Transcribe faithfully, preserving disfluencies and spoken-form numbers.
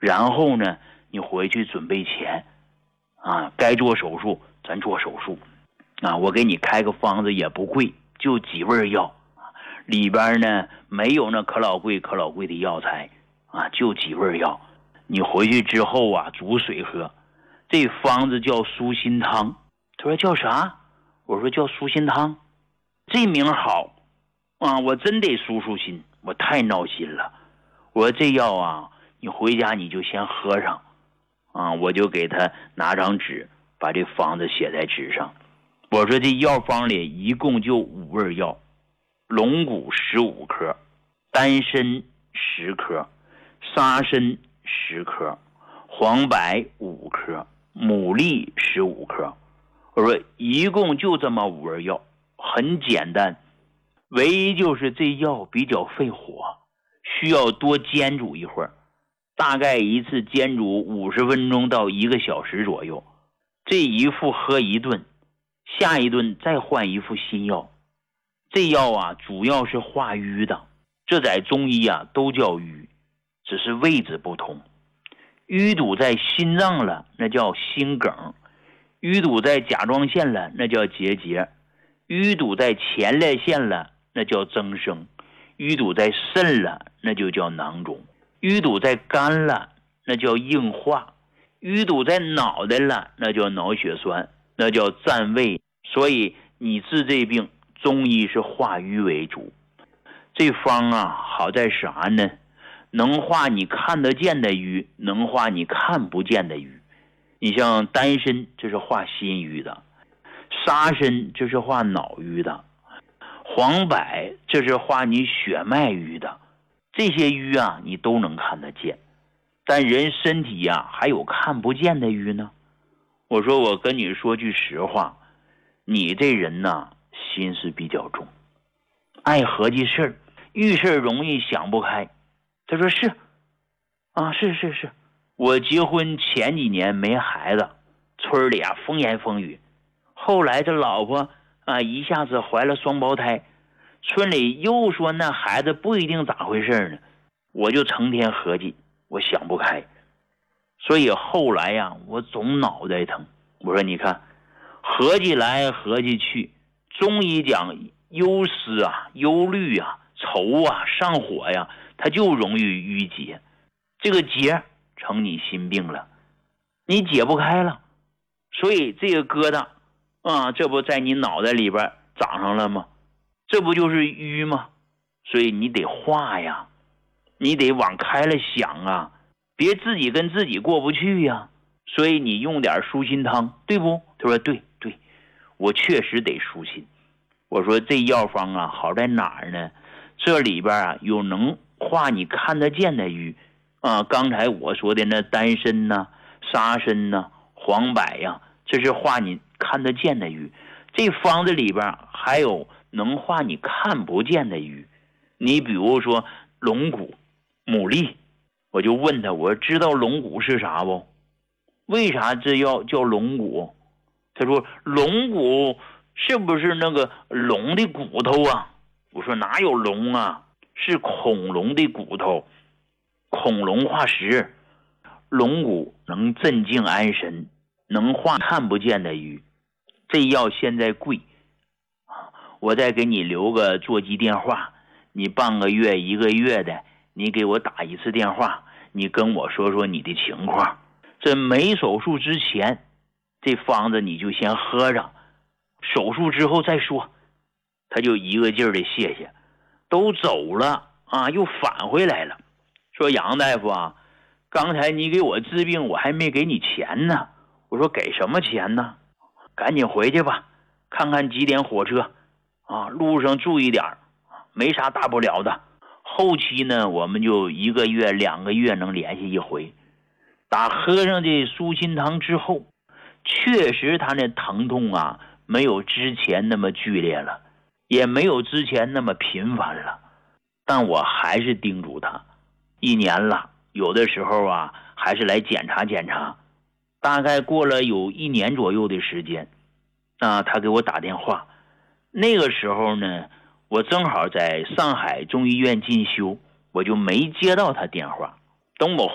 然后呢，你回去准备钱啊，该做手术咱做手术啊，我给你开个方子也不贵，就几味药，里边呢没有那可老贵可老贵的药材啊，就几味药。你回去之后啊，煮水喝。这方子叫舒心汤。他说叫啥？我说叫舒心汤。这名好啊，我真得舒舒心，我太闹心了。我说这药啊，你回家你就先喝上啊，我就给他拿张纸，把这方子写在纸上。我说这药方里一共就五味药，龙骨十五克，丹参十克，沙参十克，黄柏五克，牡蛎十五克。我说一共就这么五味药，很简单，唯一就是这药比较费火，需要多煎煮一会儿，大概一次煎煮五十分钟到一个小时左右。这一副喝一顿，下一顿再换一副新药。这药啊主要是化瘀的，这在中医啊都叫瘀，只是位置不同。淤堵在心脏了，那叫心梗；淤堵在甲状腺了，那叫结节；淤堵在前列腺了，那叫增生；淤堵在肾了，那就叫囊肿；淤堵在肝了，那叫硬化；淤堵在脑袋了，那叫脑血栓，那叫占位。所以你治这病，中医是化瘀为主。这方啊好在啥呢？能化你看得见的瘀，能化你看不见的瘀。你像丹参，这是化心瘀的；沙参，这是化脑瘀的；黄柏，这是化你血脉瘀的。这些瘀啊，你都能看得见。但人身体啊，还有看不见的瘀呢。我说我跟你说句实话，你这人呐，心思比较重，爱合计事儿，遇事容易想不开。他说是啊，是是是，我结婚前几年没孩子，村里啊风言风语，后来这老婆啊一下子怀了双胞胎，村里又说那孩子不一定咋回事呢，我就成天合计，我想不开，所以后来呀，我总脑袋疼。我说你看，合计来合计去，中医讲忧思啊、忧虑啊、愁啊、上火呀，它就容易郁结，这个结成你心病了，你解不开了，所以这个疙瘩啊，这不在你脑袋里边长上了吗？这不就是瘀吗？所以你得化呀，你得往开了想啊，别自己跟自己过不去呀。所以你用点舒心汤，对不？他说对对，我确实得舒心。我说这药方啊好在哪儿呢？这里边啊有能化你看得见的瘀啊，刚才我说的那丹参呐、沙参呐、黄柏呀，这是化你看得见的瘀。这方子里边还有能化你看不见的瘀。你比如说龙骨、牡蛎，我就问他，我知道龙骨是啥不？为啥这药叫龙骨？他说龙骨是不是那个龙的骨头啊？我说哪有龙啊，是恐龙的骨头，恐龙化石。龙骨能镇静安神，能化看不见的瘀。这药现在贵，我再给你留个座机电话，你半个月一个月的，你给我打一次电话，你跟我说说你的情况。这没手术之前，这方子你就先喝着，手术之后再说。他就一个劲儿的谢谢，都走了啊，又返回来了，说杨大夫啊，刚才你给我治病，我还没给你钱呢。我说给什么钱呢？赶紧回去吧，看看几点火车啊，路上注意点，没啥大不了的。后期呢，我们就一个月两个月能联系一回。打喝上这舒心汤之后，确实他那疼痛啊没有之前那么剧烈了，也没有之前那么频繁了。但我还是叮嘱他，一年了，有的时候啊还是来检查检查。大概过了有一年左右的时间啊，他给我打电话。那个时候呢，我正好在上海中医院进修，我就没接到他电话。等我